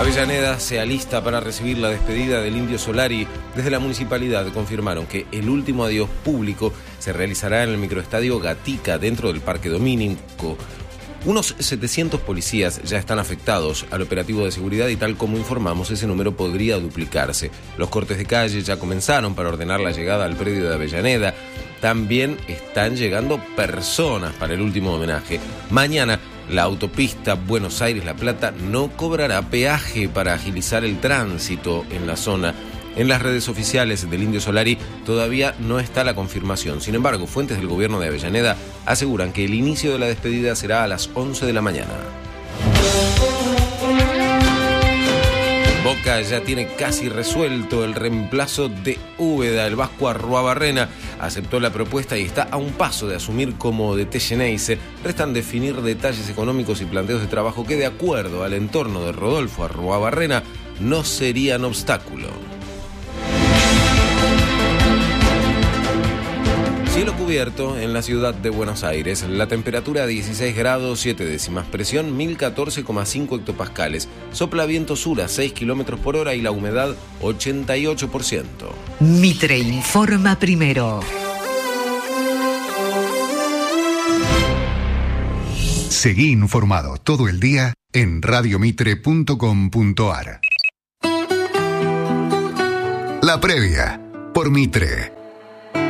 Avellaneda se alista para recibir la despedida del Indio Solari. Desde la municipalidad confirmaron que el último adiós público se realizará en el microestadio Gatica, dentro del Parque Domínico. Unos 700 policías ya están afectados al operativo de seguridad y, tal como informamos, ese número podría duplicarse. Los cortes de calle ya comenzaron para ordenar la llegada al predio de Avellaneda. También están llegando personas para el último homenaje. Mañana la autopista Buenos Aires-La Plata no cobrará peaje para agilizar el tránsito en la zona. En las redes oficiales del Indio Solari todavía no está la confirmación. Sin embargo, fuentes del gobierno de Avellaneda aseguran que el inicio de la despedida será a las 11 de la mañana. Boca ya tiene casi resuelto el reemplazo de Úbeda. El vasco Arruabarrena aceptó la propuesta y está a un paso de asumir como DT Xeneize. Restan definir detalles económicos y planteos de trabajo que, de acuerdo al entorno de Rodolfo Arruabarrena, no serían obstáculo. Cielo cubierto en la ciudad de Buenos Aires. La temperatura 16 grados 7 décimas. Presión 1014,5 hectopascales. Sopla viento sur a 6 kilómetros por hora y la humedad 88%. Mitre informa primero. Seguí informado todo el día en radiomitre.com.ar. La previa por Mitre.